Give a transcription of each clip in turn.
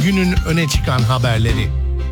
günün öne çıkan haberleri.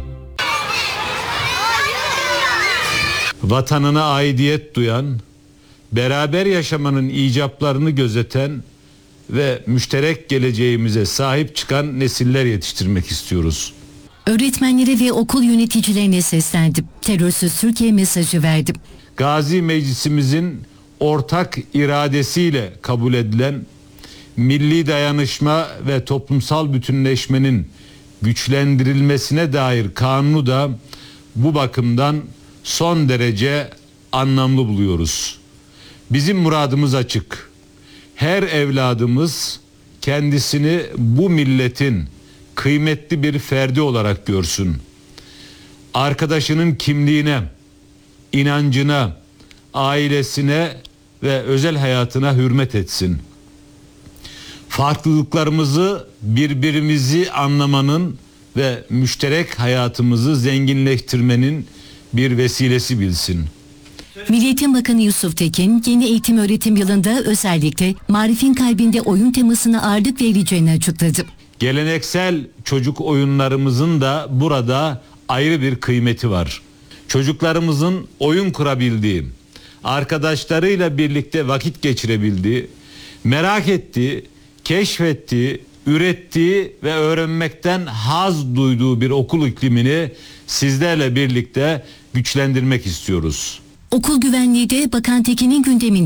Vatanına aidiyet duyan, beraber yaşamanın icaplarını gözeten ve müşterek geleceğimize sahip çıkan nesiller yetiştirmek istiyoruz. Öğretmenlere ve okul yöneticilerine seslendim. Terörsüz Türkiye mesajı verdim. Gazi Meclisimizin ortak iradesiyle kabul edilen milli dayanışma ve toplumsal bütünleşmenin güçlendirilmesine dair kanunu da bu bakımdan son derece anlamlı buluyoruz. Bizim muradımız açık. Her evladımız kendisini bu milletin kıymetli bir ferdi olarak görsün. Arkadaşının kimliğine, inancına, ailesine ve özel hayatına hürmet etsin. Farklılıklarımızı, birbirimizi anlamanın ve müşterek hayatımızı zenginleştirmenin bir vesilesi bilsin. Milli Eğitim Bakanı Yusuf Tekin, yeni eğitim öğretim yılında özellikle marifin kalbinde oyun temasına ağırlık verileceğini açıkladı. Geleneksel çocuk oyunlarımızın da burada ayrı bir kıymeti var. Çocuklarımızın oyun kurabildiği, arkadaşlarıyla birlikte vakit geçirebildiği, merak ettiği, keşfettiği, ürettiği ve öğrenmekten haz duyduğu bir okul iklimini sizlerle birlikte güçlendirmek istiyoruz. Okul güvenliği de Bakan Tekin'in gündeminde.